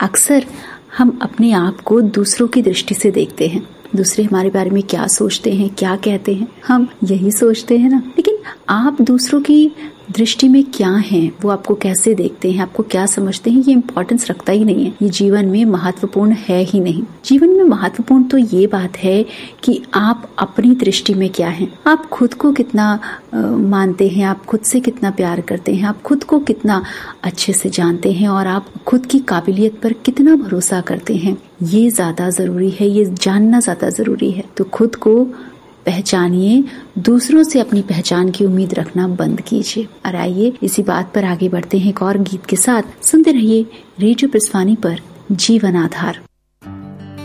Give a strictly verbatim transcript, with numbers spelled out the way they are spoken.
अक्सर हम अपने आप को दूसरों की दृष्टि से देखते हैं। दूसरे हमारे बारे में क्या सोचते हैं, क्या कहते हैं, हम यही सोचते हैं ना। लेकिन आप दूसरों की दृष्टि में क्या हैं, वो आपको कैसे देखते हैं, आपको क्या समझते हैं, ये इम्पोर्टेंस रखता ही नहीं है। ये जीवन में महत्वपूर्ण है ही नहीं। जीवन में महत्वपूर्ण तो ये बात है कि आप अपनी दृष्टि में क्या हैं, आप खुद को कितना आ, मानते हैं, आप खुद से कितना प्यार करते हैं, आप खुद को कितना अच्छे से जानते हैं और आप खुद की काबिलियत पर कितना भरोसा करते हैं। ये ज्यादा जरूरी है, ये जानना ज्यादा जरूरी है। तो खुद को पहचानिए, दूसरों से अपनी पहचान की उम्मीद रखना बंद कीजिए। और आइए इसी बात पर आगे बढ़ते हैं एक और गीत के साथ। सुनते रहिए रेडियो प्रसवानी पर जीवन आधार।